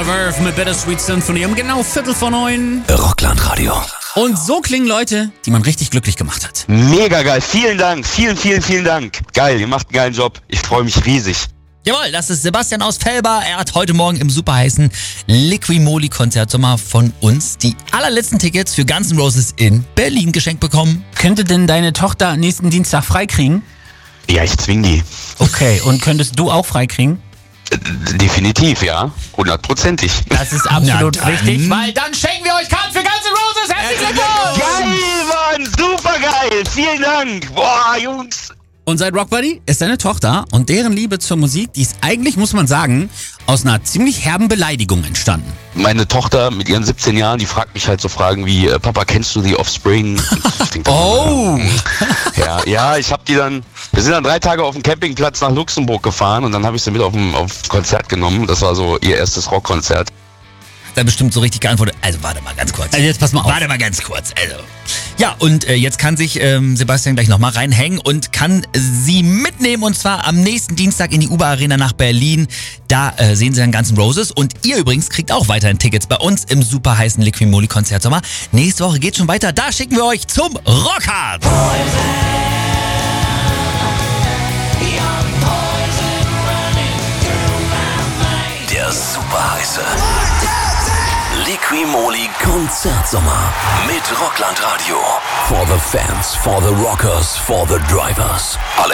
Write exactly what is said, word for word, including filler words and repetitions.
Verve mit Bittersweet Symphony um genau Viertel vor neun. Rockland-Radio. Und so klingen Leute, die man richtig glücklich gemacht hat. Mega geil. Vielen Dank. Vielen, vielen, vielen Dank. Geil, ihr macht einen geilen Job. Ich freue mich riesig. Jawohl, das ist Sebastian aus Fellbar. Er hat heute Morgen im super heißen Liqui-Moly-Konzertsommer von uns die allerletzten Tickets für Guns N' Roses in Berlin geschenkt bekommen. Könnte denn deine Tochter nächsten Dienstag freikriegen? Ja, ich zwing die. Okay, und könntest du auch freikriegen? Definitiv, ja. Hundertprozentig. Das ist absolut Na, richtig, weil dann schenken wir euch Karten für Guns N' Roses. Herzlichen Glückwunsch! Geil, Mann. Super geil. Vielen Dank. Boah, Jungs. Und seit Rock Buddy ist deine Tochter und deren Liebe zur Musik, die ist eigentlich, muss man sagen, aus einer ziemlich herben Beleidigung entstanden. Meine Tochter mit ihren siebzehn Jahren, die fragt mich halt so Fragen wie, äh, Papa, kennst du die Offspring? Ich denk, Oh! Ja, ja, ich hab die dann, wir sind dann drei Tage auf dem Campingplatz nach Luxemburg gefahren und dann habe ich sie mit auf ein auf Konzert genommen. Das war so ihr erstes Rockkonzert. Da bestimmt so richtig geantwortet. Also warte mal ganz kurz. Also jetzt pass mal auf. Warte mal ganz kurz. Also. Ja, und äh, jetzt kann sich ähm, Sebastian gleich nochmal reinhängen und kann sie mitnehmen und zwar am nächsten Dienstag in die U B A Arena nach Berlin. Da äh, sehen sie dann Guns N' Roses und ihr übrigens kriegt auch weiterhin Tickets bei uns im super heißen Liqui-Moly Konzertsommer. Nächste Woche geht's schon weiter. Da schicken wir euch zum Rockhard. Der super heiße Liqui-Moly Konzertsommer mit Rockland Radio. For the fans, for the rockers, for the drivers. Alle